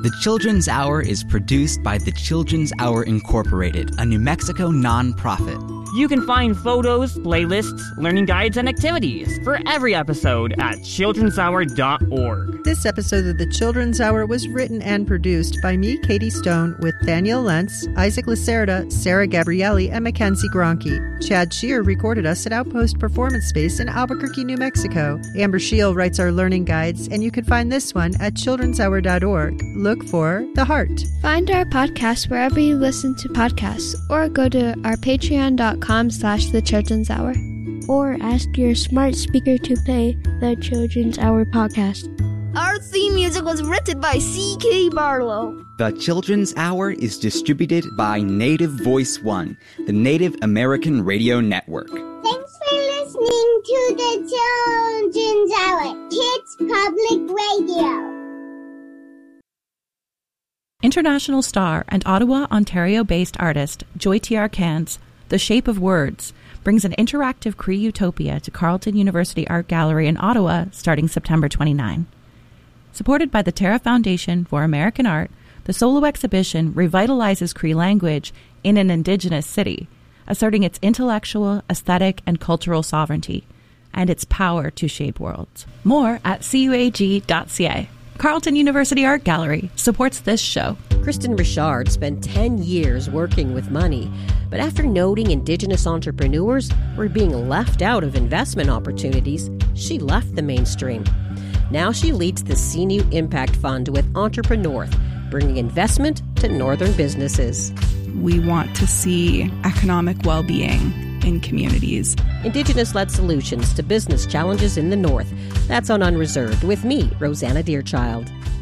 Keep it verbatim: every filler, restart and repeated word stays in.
The Children's Hour is produced by The Children's Hour Incorporated, a New Mexico nonprofit. You can find photos, playlists, learning guides, and activities for every episode at children's hour dot org. This episode of The Children's Hour was written and produced by me, Katie Stone, with Danielle Lentz, Isaac Lacerda, Sarah Gabrielli, and Mackenzie Gronke. Chad Shear recorded us at Outpost Performance Space in Albuquerque, New Mexico. Amber Shield writes our learning guides, and you can find this one at children's hour dot org. Look for The Heart. Find our podcast wherever you listen to podcasts, or go to our patreon dot com slash the Children's Hour. Or ask your smart speaker to play the Children's Hour podcast. Our theme music was written by C K Barlow. The Children's Hour is distributed by Native Voice One, the Native American Radio Network. Thanks for listening to the Children's Hour, Kids Public Radio. International star and Ottawa, Ontario-based artist Joy T. Arcand's The Shape of Words brings an interactive Cree utopia to Carleton University Art Gallery in Ottawa starting September twenty-ninth. Supported by the Terra Foundation for American Art, the solo exhibition revitalizes Cree language in an Indigenous city, asserting its intellectual, aesthetic, and cultural sovereignty, and its power to shape worlds. More at C U A G dot C A. Carleton University Art Gallery supports this show. Kristen Richard spent ten years working with money, but after noting Indigenous entrepreneurs were being left out of investment opportunities, she left the mainstream. Now she leads the C N U Impact Fund with Entrepreneur, bringing investment to northern businesses. We want to see economic well-being in communities. Indigenous-led solutions to business challenges in the North. That's on Unreserved with me, Rosanna Deerchild.